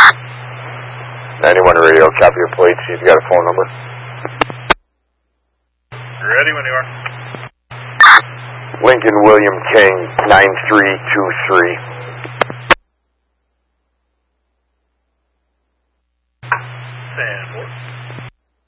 91 radio, copy your plate, see if you got a phone number. Ready when you are. Lincoln William King, 9323.